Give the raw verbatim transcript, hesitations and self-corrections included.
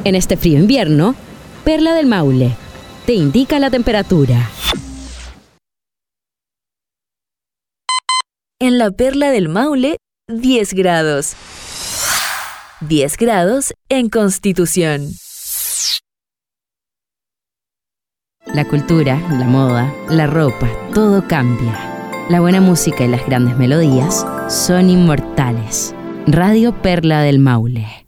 En este frío invierno, Perla del Maule te indica la temperatura. En la Perla del Maule, diez grados. diez grados en Constitución. La cultura, la moda, la ropa, todo cambia. La buena música y las grandes melodías son inmortales. Radio Perla del Maule.